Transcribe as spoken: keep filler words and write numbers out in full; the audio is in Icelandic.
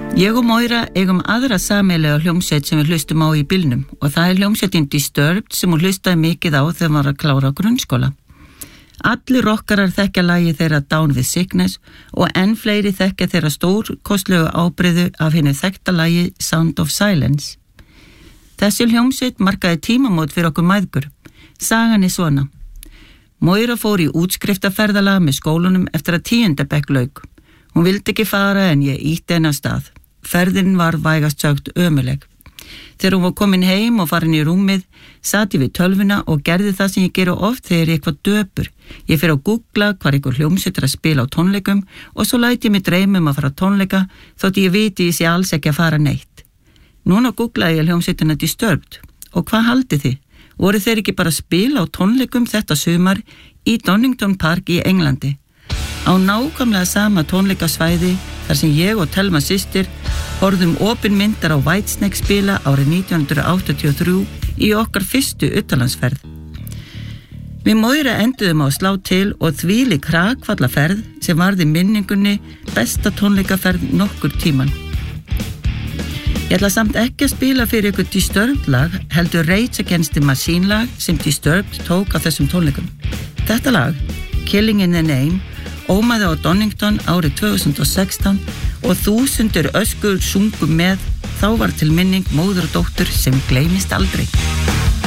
Ég og Moira eigum aðra sameiginlega hljómsveit sem við hlustum á í bílnum og það er hljómsveitin Disturbed sem hún hlustaði mikið á þegar hún var að klára grunnskóla. Allir rockarar þekkja lagi þeirra Down with Sickness og enn fleiri þekkja þeirra stórkostlegu ábreiðu af hinu þekkta lagi Sound of Silence. Þessi hljómsveit markaði tímamót fyrir okkur mæðgur. Sagan er svona. Moira fór í útskriftaferðalag með skólanum eftir að tíunda bekk lauk. Hún vildi ekki fara en ég ýtti henni af stað. Ferðin var vægast sagt ömuleg. Þegar hún var komin heim og farin í rúmið, sat ég við tölvuna og gerði það sem ég gera oft þegar ég er eitthvað döpur. Ég fer að googla hvar einhver hljómsveit er að spila á tónleikum og svo læt ég mig dreyma um að fara á tónleika þótt ég viti ég sé alls ekki að fara neitt. Núna googlaði ég hljómsveitina Disturbed og hvað haldið þið? Voru þeir ekki bara að spila á tónleikum þetta sumar í Donington Park í Englandi? Á nákvæmlega sama tónleikasvæði þar sem ég og Telma systir horfðum opinmyndar á Whitesnake spila árið nítján hundruð áttatíu og þrjú í okkar fyrstu utanlandsferð. Við Moira enduðum á að slá til og þvílík hrakfallaferð sem varði minningunni besta tónleikaferð nokkur tíman. Ég ætla samt ekki að spila fyrir ykkur Disturbed lag, heldur Rage Against the Machine lag sem Disturbed tók á þessum tónleikum. Þetta lag, Killing in the Name, ómaði á Donington árið tvö þúsund og sextán og þúsundir öskur sungu með, þá var til minning móður og dóttur sem gleymist aldrei.